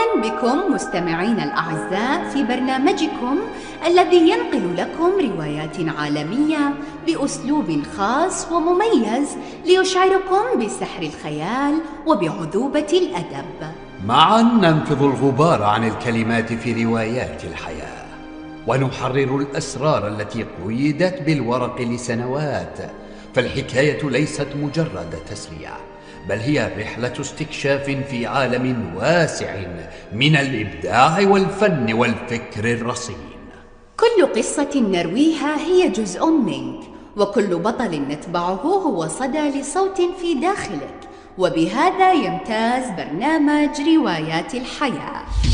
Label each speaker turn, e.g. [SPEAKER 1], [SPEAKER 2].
[SPEAKER 1] بكم مستمعين الأعزاء في برنامجكم الذي ينقل لكم روايات عالمية بأسلوب خاص ومميز ليشعركم بسحر الخيال وبعذوبة الأدب.
[SPEAKER 2] معا ننفض الغبار عن الكلمات في روايات الحياة، ونحرر الأسرار التي قيدت بالورق لسنوات. فالحكاية ليست مجرد تسلية، بل هي رحلة استكشاف في عالم واسع من الإبداع والفن والفكر الرصين.
[SPEAKER 1] كل قصة نرويها هي جزء منك، وكل بطل نتبعه هو صدى لصوت في داخلك، وبهذا يمتاز برنامج روايات الحياة.